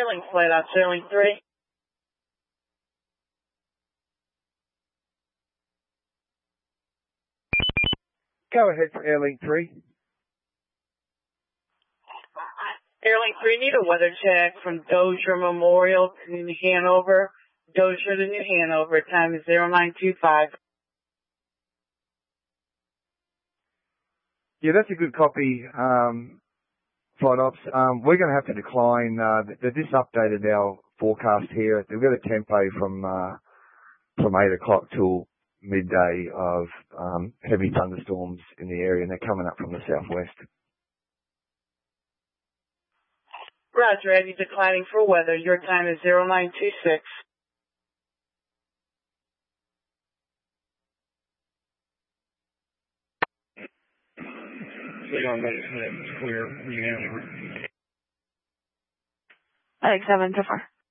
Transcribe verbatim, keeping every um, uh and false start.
Airlink flight out Airlink three. Go ahead for Airlink three. Airlink three, need a weather check from Dozier Memorial to New Hanover. Dozier to New Hanover, time is zero nine two five. Yeah, that's a good copy, um, Flight Ops. Um, we're going to have to decline. Uh, they just updated our forecast here. They've got a tempo from uh, from eight o'clock till midday of um, heavy thunderstorms in the area, and they're coming up from the southwest. Roger, Eddie, declining for weather. Your time is zero nine two six. Clear. Alex seven to four.